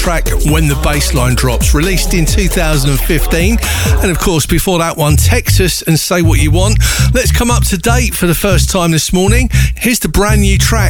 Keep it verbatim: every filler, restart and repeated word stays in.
track When the Bassline Drops, released in two thousand fifteen. And of course, before that one, Texas and Say What You Want. Let's come up to date for the first time this morning. Here's the brand new track